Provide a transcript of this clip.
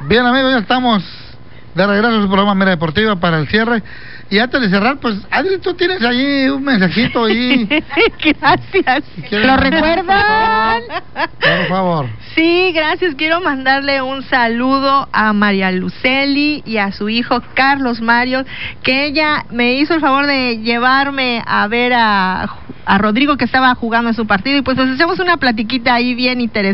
Bien, amigos, ya estamos de regreso a su programa Mira Deportiva para el cierre. Y antes de cerrar, pues, Adri, tú tienes ahí un mensajito ahí. Gracias. ¿Lo recuerdan? Por favor. Sí, gracias. Quiero mandarle un saludo a María Luceli y a su hijo Carlos Mario, que ella me hizo el favor de llevarme a ver a Rodrigo, que estaba jugando en su partido, y pues nos echamos una platiquita ahí bien interesante.